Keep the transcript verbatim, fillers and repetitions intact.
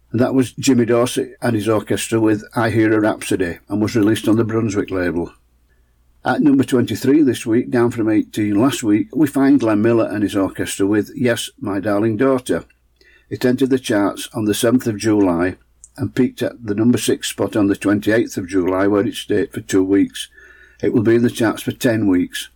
And that was Jimmy Dorsey and his orchestra with I Hear a Rhapsody, and was released on the Brunswick label. At number twenty-three this week, down from eighteen last week, we find Glenn Miller and his orchestra with Yes, My Darling Daughter. It entered the charts on the seventh of July and peaked at the number six spot on the twenty-eighth of July, where it stayed for two weeks. It will be in the charts for ten weeks.